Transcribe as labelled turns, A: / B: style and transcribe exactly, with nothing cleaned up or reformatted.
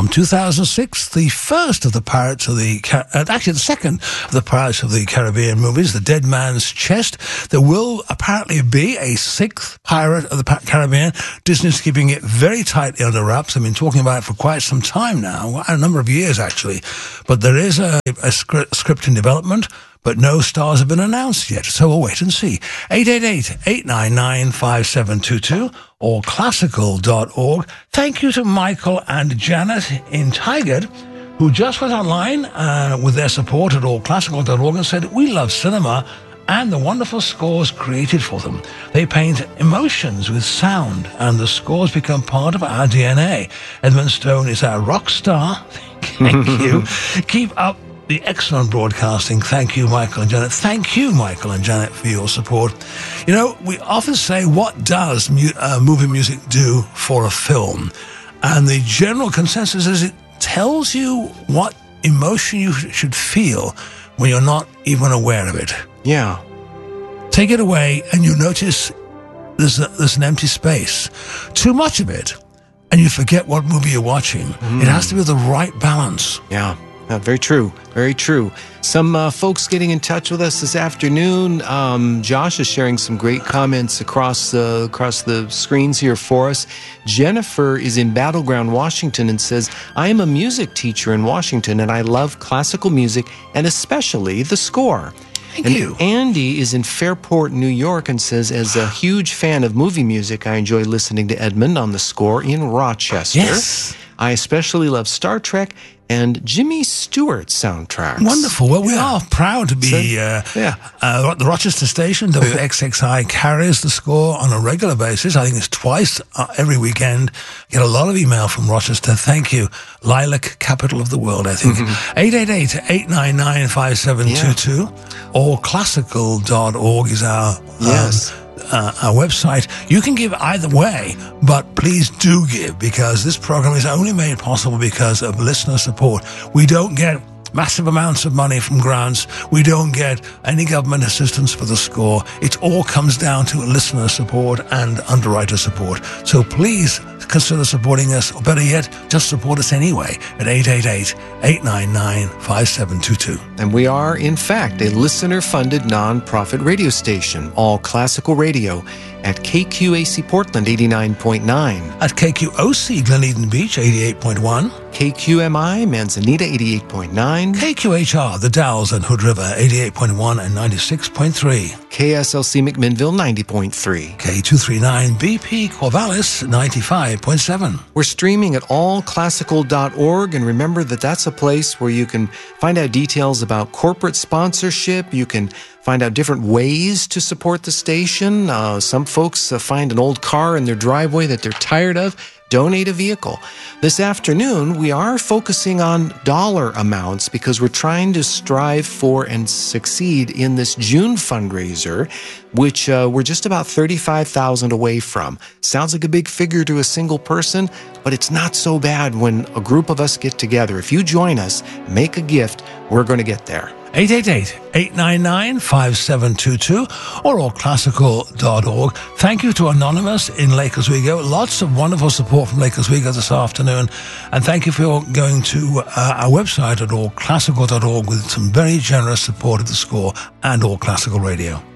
A: from two thousand six, the first of the Pirates of the, Car- uh, actually the second of the Pirates of the Caribbean movies, The Dead Man's Chest. There will apparently be a sixth Pirate of the Caribbean. Disney's keeping it very tightly under wraps. I've been talking about it for quite some time now, a number of years actually. But there is a, a script, script in development, but no stars have been announced yet, so we'll wait and see. eight eight eight, eight nine nine, five seven two two or classical dot org. Thank you to Michael and Janet in Tigard, who just went online uh, with their support at all classical dot org and said, we love cinema and the wonderful scores created for them. They paint emotions with sound, and the scores become part of our D N A. Edmund Stone is our rock star. Thank you. Keep up the excellent broadcasting. Thank you, Michael and Janet. Thank you, Michael and Janet, for your support. You know, we often say, what does mu- uh, movie music do for a film? And the general consensus is it tells you what emotion you sh- should feel when you're not even aware of it.
B: Yeah.
A: Take it away and you notice there's, a, there's an empty space. Too much of it, and you forget what movie you're watching. Mm. It has to be the right balance.
B: Yeah. Uh, very true. Very true. Some uh, folks getting in touch with us this afternoon. Um, Josh is sharing some great comments across the across the screens here for us. Jennifer is in Battleground, Washington, and says, I am a music teacher in Washington, and I love classical music, and especially the score.
A: Thank
B: and
A: you.
B: Andy is in Fairport, New York, and says, as a huge fan of movie music, I enjoy listening to Edmund on the score in Rochester.
A: Yes.
B: I especially love Star Trek and Jimmy Stewart soundtracks.
A: Wonderful. Well, we
B: yeah.
A: are proud to be,
B: so,
A: uh,
B: yeah.
A: uh, the Rochester station, W X X I, carries the score on a regular basis. I think it's twice uh, every weekend. Get a lot of email from Rochester. Thank you. Lilac, capital of the world, I think. eight eight eight, eight nine nine, five seven two two yeah. or classical dot org is our... Um,
B: yes.
A: Uh, our website. You can give either way, but please do give, because this program is only made possible because of listener support. We don't get massive amounts of money from grants. We don't get any government assistance for the score. It all comes down to listener support and underwriter support. So please consider supporting us, or better yet, just support us anyway at eight eight eight, eight nine nine, five seven two two.
B: And we are, in fact, a listener-funded non-profit radio station, all classical radio, at K Q A C Portland eighty-nine point nine.
A: At K Q O C Glen Beach eighty-eight point one.
B: K Q M I Manzanita eighty-eight point nine.
A: K Q H R The Dalles and Hood River eighty-eight point one and ninety-six point three.
B: K S L C McMinnville ninety point three.
A: K two thirty-nine B P Corvallis ninety-five point seven.
B: We're streaming at all classical dot org, and remember that that's a place where you can find out details about corporate sponsorship. You can find out different ways to support the station. Uh, some folks uh, find an old car in their driveway that they're tired of. Donate a vehicle. This afternoon, we are focusing on dollar amounts because we're trying to strive for and succeed in this June fundraiser, which uh, we're just about thirty-five thousand dollars away from. Sounds like a big figure to a single person, but it's not so bad when a group of us get together. If you join us, make a gift, we're going to get there.
A: eight eight eight, eight nine nine, five seven two two or all classical dot org. Thank you to Anonymous in Lake Oswego. Lots of wonderful support from Lake Oswego this afternoon. And thank you for going to uh, our website at all classical dot org with some very generous support of the score and All Classical Radio.